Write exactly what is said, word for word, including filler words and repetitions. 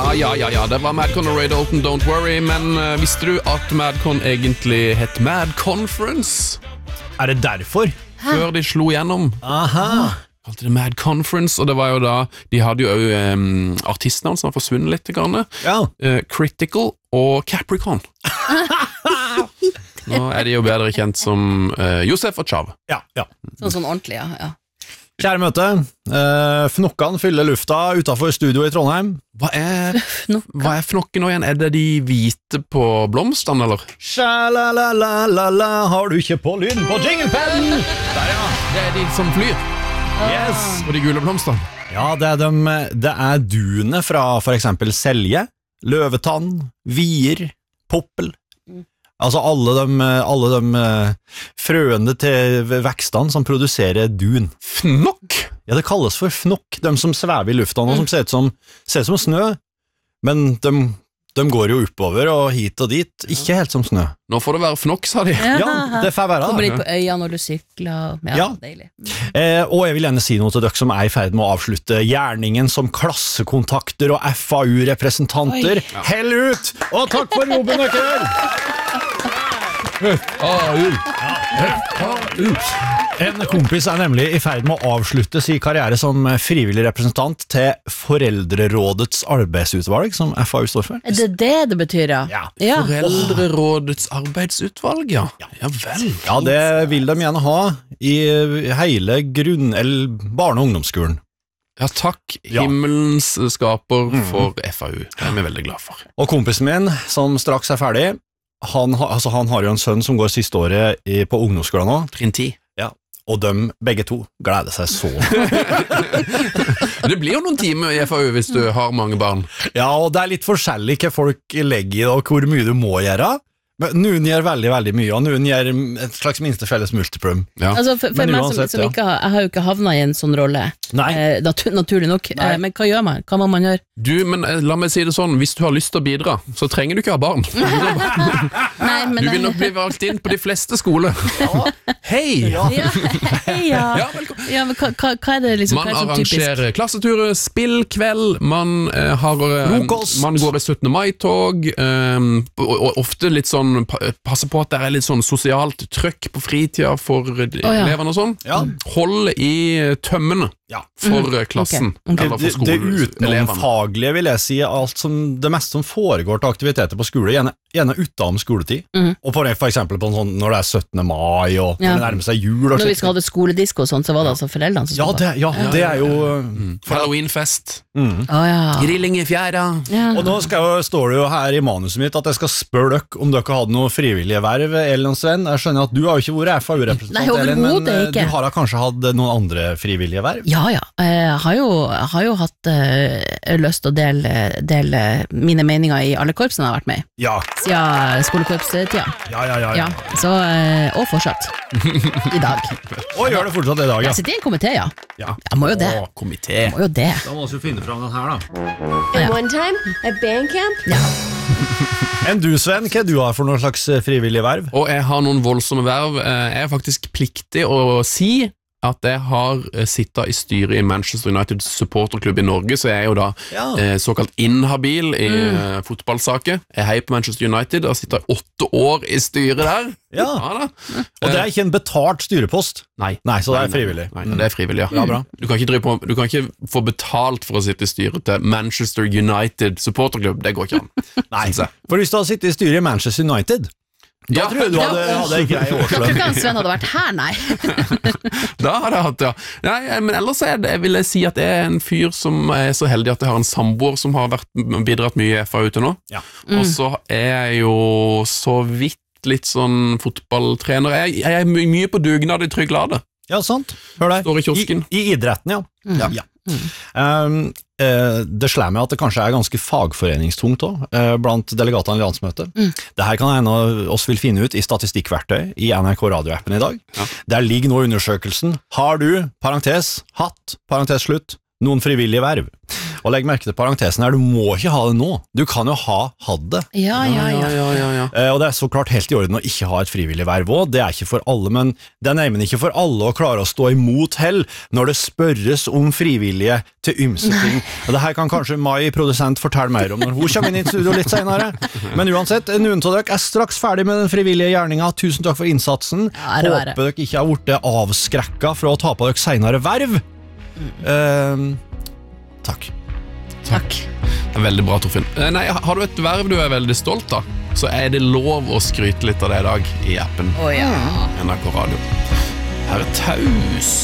Ja, ja, ja, ja, det var Madcon og Ray Dalton, Don't Worry. Men uh, visste du at Madcon egentlig het Mad Conference? Er det derfor? Før de slo gjennom. Aha. Kalte det Mad Conference, og det var jo da de hadde jo um, artistnavn som har forsvunnet litt grann. Ja. Uh, Critical og Capricorn. Nå er de jo bedre kjent som uh, Josef og Chav. Ja, ja. Sånn, sånn ordentlig, ja, ja. Kjære møte, eh, Fnokkene fyller lufta utenfor studio i Trondheim. Hva er, hva er fnokken nå igjen? Er det de hvite på blomstene, eller? Sha-la-la-la-la-la, har du ikke på lyden på jinglepennen? Der, ja. Det er de som flyr. Yes. Og de gule blomstene. Ja, det er, dem, det er duene fra for eksempel selje, løvetann, vier, poppel. Altså alle de, alle de frøene til vekstene som produserer dun. Fnokk? Ja, det kalles for fnokk, de som svever i lufta og som ser ut som, ser ut som snø, men de, de går jo oppover og hit og dit, ikke helt som snø. Nå får det være fnokk, sa de. Ja, det får være. Kommer litt på øya når du sykler. Ja, Ja. deilig. Eh, og jeg vil gjerne si noe til dere som er i ferd med å avslutte gjerningen som klassekontakter og F A U-representanter. Oi. Hell ut! Og takk for jobben dere! En kompis er nemlig i ferd med å avslutte sin karriere som frivillig representant til Foreldrerådets arbeidsutvalg, som F A U står for. Er det det det betyr, ja? Ja. Ja. Foreldrerådets arbeidsutvalg, ja. Ja vel. Ja, det vil de gjerne ha i hele grunn- eller barne- og ungdomsskolen. Ja, takk Ja. himmelens skaper for F A U. Det er vi veldig glad for. Og kompisen min, som straks er ferdig, han, ha- altså, han har jo en sønn som går siste året i, på ungdomsskolen nå. Trinn ti. Ja. Og de, begge to, gleder seg så. Det blir jo noen timer i F A U hvis du har mange barn. Ja, og det er litt forskjellig hva folk legger i det, og hvor mye du må gjøre. Men noen gjør veldig, veldig mye, og noen gjør et slags minste felles multiplum. Ja. Altså, for, for Men meg som, uansett, som ja. ikke har, jeg har jo ikke havnet i en sånn rolle, Nei. eh, natur, naturlig nok, Nei. eh, men hva gjør man? Hva må man gjøre? Du, men eh, la meg si det sånn, hvis du har lyst til å bidra, så trenger du ikke ha barn. Nei, men, Du vil nok bli valgt inn på de fleste skoler. Hei! ja, hei, ja. Ja, velkommen. Ja, men hva, hva, hva er det liksom, Man hva er det så typisk? arrangerer klasseturer, spillkveld, man, eh, har, eh, Frokost. man går i syttende mai-tog, eh, og, og ofte litt sånn, pa, passer på at det er litt sånn sosialt trykk på fritida for oh, ja. eleverne og sånn. Ja. Hold i tømmene Ja. for mm. klassen, Ok, ok. eller Det, for det skolen. utenomfaglige vil jeg si alt som, det meste som foregår til aktiviteter på skole, gjerne, gjerne utenom skoletid. Mhm. Og for, for eksempel på en sånn, når det er syttende mai, og Ja. når det nærmer seg jul. Og Når vi slikt. skal ha det skoledisko og sånt, så var det altså foreldrene som Ja, skulle det, ja, det er jo Mm. Halloweenfest, mm. Å ja. grilling i fjæra. Ja. Og nå skal jo, står det jo her i manuset mitt at jeg skal spørre dere om dere hadde noe frivillige verv, Elin og Sven. Jeg skjønner at du har jo ikke vært F A U-representant, Nei, Elin, men overhodet eh, ikke. du har da kanskje hatt noen andre frivillige verv? Ja, ja. Jeg har jo, jeg har jo hatt eh, lyst til å dele, dele mine meninger i alle korpsene jeg har vært med i, Ja, siden skolekorpstida. ja, ja, ja, Ja, så, eh, og fortsatt. I dag. Og gjør det fortsatt i dag, ja. Jeg sitter i en komité, ja. ja. Jeg må jo det. Å, komité. Jeg må jo det. Da må vi finne fram den her da. Ja. And one time at band camp, Ja. Enn du, Sven, hva du har for noen slags eh, frivillige verv? Og jeg har noen voldsomme verv. Eh, Jeg er faktisk pliktig å si at jeg har eh, sittet i styret i Manchester United supporterklubb i Norge, så jeg er jo da Ja. eh, såkalt inhabil i eh, fotballsaker. Jeg heier på Manchester United og har sittet åtte år i styret der. Ja. da. Og det er ikke en betalt styrepost? Nei. Nei, så det er Nei, frivillig. Nei, nei, det er frivillig, ja. Ja, bra. Du kan, ikke drive på, du kan ikke få betalt for å sitte i styret til Manchester United supporterklubb. Det går ikke an. Nei, synes jeg. for hvis du hadde sittet i styret i Manchester United, da Ja. tror jeg du hadde, hadde en grei Jeg tror årslønn. ikke han Sven hadde vært her, nei. Da hadde jeg hatt, ja. Nei, men ellers er det, vil jeg si at jeg er en fyr som er så heldig at jeg har en samboer som har vært, bidratt mye i F A U til nå. Ja. Og så er jeg jo så vidt litt sånn fotballtrener. Jeg, jeg er my mye på dugnad i Trygg Lade. Ja, sant. Hør der. Står i kiosken. I, i idretten, ja. ja. ja. Um, eh, det slår meg at det kanskje er ganske fagforeningstungt også, eh, blant delegatene i landsmøtet. Mm. Det her kan en av oss vil finne ut i statistikkverktøy i N R K radioappen i dag. Ja. Der ligger nå undersøkelsen. Har du, parentes, hatt, parentes slutt, noen frivillige verv? Og legg merke til parentesen her, du må ikke ha det nå. Du kan jo ha hatt det. Ja, ja, ja. ja, ja, ja. ja. Eh, og det er så klart helt i orden å ikke ha et frivillig verv også. Det er ikke for alle, men det er neimen ikke for alle å klare å stå imot hell når det spørres om frivillige til ymse ting. Og det her kan kanskje Mai, produsent, fortelle mer om når hun kommer inn i studio litt senere. Men uansett, noen av dere er straks ferdig med den frivillige gjerninga. Tusen takk for innsatsen. Ja, det var det. Håper dere ikke har blitt avskrekka fra å ta på dere senere verv. Eh, takk. Takk. Det er veldig bra, Torfinn. Eh, Nei, har du et verv du er veldig stolt av, så er det lov å skryte litt av det i dag i appen Å ja. N R K Radio. Her er Taus.